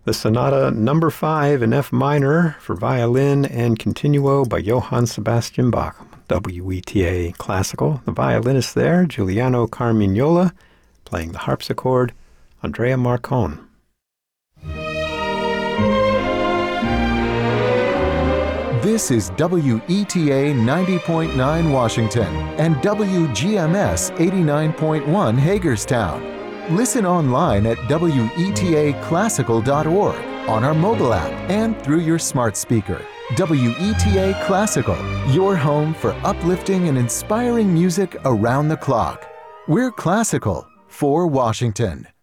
The Sonata Number 5 in F minor for violin and continuo by Johann Sebastian Bach. WETA Classical. The violinist there, Giuliano Carmignola, playing the harpsichord, Andrea Marcon. This is WETA 90.9 Washington and WGMS 89.1 Hagerstown. Listen online at WETAclassical.org, on our mobile app, and through your smart speaker. WETA Classical, your home for uplifting and inspiring music around the clock. We're classical for Washington.